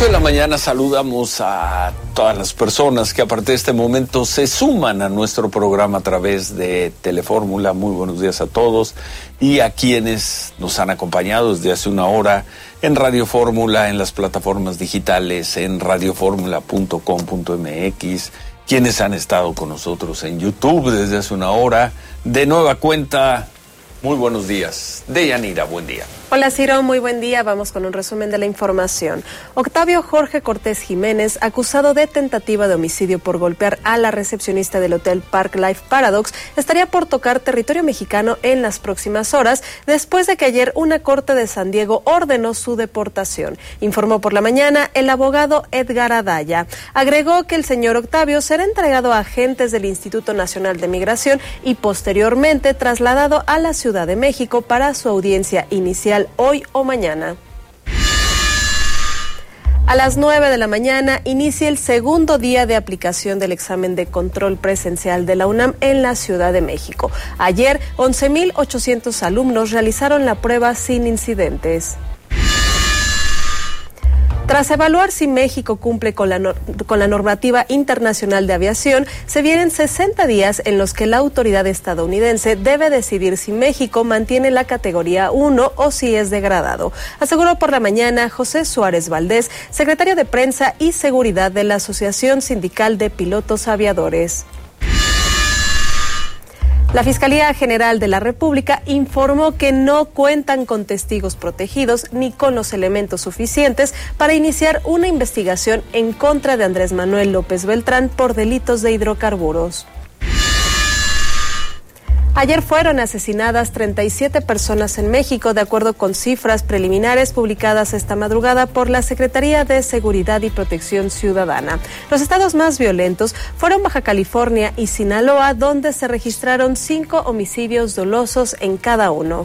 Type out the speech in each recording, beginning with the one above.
8 de la mañana saludamos a todas las personas que a partir de este momento se suman a nuestro programa a través de Telefórmula. Muy buenos días a todos y a quienes nos han acompañado desde hace una hora en Radio Fórmula, en las plataformas digitales, en radioformula.com.mx, quienes han estado con nosotros en YouTube desde hace una hora. De nueva cuenta, muy buenos días. Deyanira, buen día. Hola Ciro, muy buen día. Vamos con un resumen de la información. Octavio Jorge Cortés Jiménez, acusado de tentativa de homicidio por golpear a la recepcionista del hotel Park Life Paradox, estaría por tocar territorio mexicano en las próximas horas, después de que ayer una corte de San Diego ordenó su deportación. Informó por la mañana el abogado Edgar Adaya. Agregó que el señor Octavio será entregado a agentes del Instituto Nacional de Migración y posteriormente trasladado a la Ciudad de México para su audiencia inicial hoy o mañana. A las 9 de la mañana inicia el segundo día de aplicación del examen de control presencial de la UNAM en la Ciudad de México. Ayer, 11,800 alumnos realizaron la prueba sin incidentes. Tras evaluar si México cumple con la normativa internacional de aviación, se vienen 60 días en los que la autoridad estadounidense debe decidir si México mantiene la categoría 1 o si es degradado. Aseguró por la mañana José Suárez Valdés, secretario de Prensa y Seguridad de la Asociación Sindical de Pilotos Aviadores. La Fiscalía General de la República informó que no cuentan con testigos protegidos ni con los elementos suficientes para iniciar una investigación en contra de Andrés Manuel López Beltrán por delitos de hidrocarburos. Ayer fueron asesinadas 37 personas en México, de acuerdo con cifras preliminares publicadas esta madrugada por la Secretaría de Seguridad y Protección Ciudadana. Los estados más violentos fueron Baja California y Sinaloa, donde se registraron 5 homicidios dolosos en cada uno.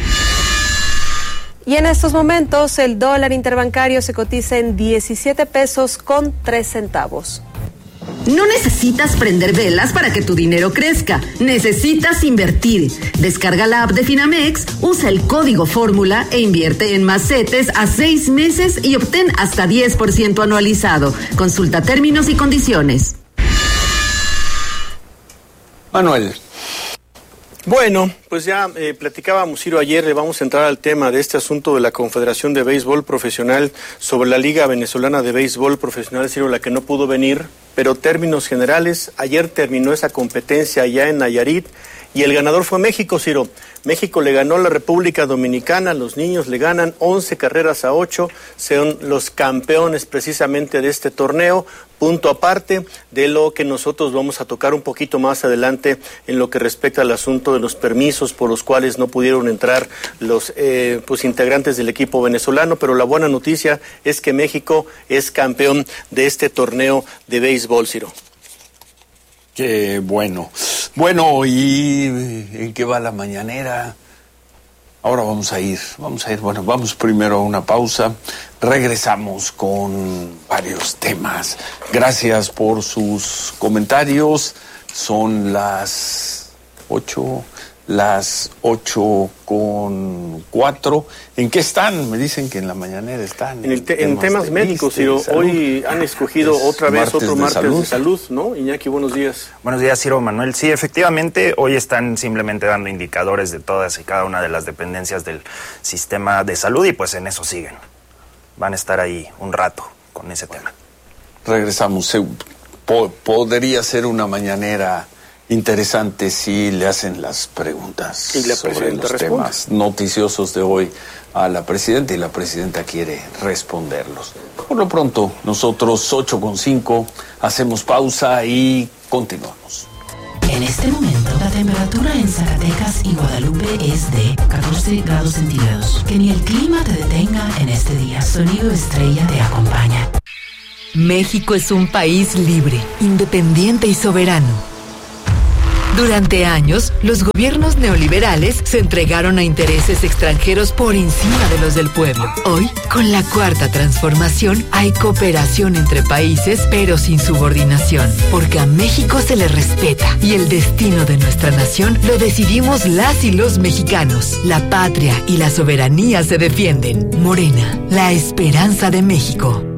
Y en estos momentos el dólar interbancario se cotiza en 17 pesos con 3 centavos. No necesitas prender velas para que tu dinero crezca. Necesitas invertir. Descarga la app de Finamex, usa el código Fórmula e invierte en más CETES a 6 meses y obtén hasta 10% anualizado. Consulta términos y condiciones. Manuel. Bueno, pues ya platicábamos, Ciro, ayer. Le vamos a entrar al tema de este asunto de la Confederación de Béisbol Profesional sobre la Liga Venezolana de Béisbol Profesional, Ciro, la que no pudo venir, pero términos generales, ayer terminó esa competencia allá en Nayarit y el ganador fue México, Ciro. México le ganó a la República Dominicana, los niños le ganan 11 carreras a 8, son los campeones precisamente de este torneo, punto aparte de lo que nosotros vamos a tocar un poquito más adelante en lo que respecta al asunto de los permisos por los cuales no pudieron entrar los integrantes del equipo venezolano, pero la buena noticia es que México es campeón de este torneo de béisbol, Ciro. Qué bueno. Bueno, ¿y en qué va la mañanera? Ahora vamos a ir, bueno, vamos primero a una pausa, regresamos con varios temas. Gracias por sus comentarios, son las 8:04. ¿En qué están? Me dicen que en la mañanera están. En temas médicos, Ciro. Hoy han escogido otra vez otro martes de salud, ¿no? Iñaki, buenos días. Buenos días, Ciro, Manuel. Sí, efectivamente, hoy están simplemente dando indicadores de todas y cada una de las dependencias del sistema de salud y pues en eso siguen. Van a estar ahí un rato con ese tema. Regresamos. Podría ser una mañanera interesante si le hacen las preguntas sobre los temas noticiosos de hoy a la presidenta y la presidenta quiere responderlos. Por lo pronto, nosotros 8:05 hacemos pausa y continuamos. En este momento, la temperatura en Zacatecas y Guadalupe es de 14 grados centígrados. Que ni el clima te detenga en este día. Sonido Estrella te acompaña. México es un país libre, independiente y soberano. Durante años, los gobiernos neoliberales se entregaron a intereses extranjeros por encima de los del pueblo. Hoy, con la Cuarta Transformación, hay cooperación entre países, pero sin subordinación, porque a México se le respeta y el destino de nuestra nación lo decidimos las y los mexicanos. La patria y la soberanía se defienden. Morena, la esperanza de México.